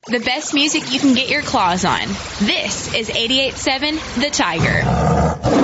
The best music you can get your claws on. This is 88.7 The Tiger.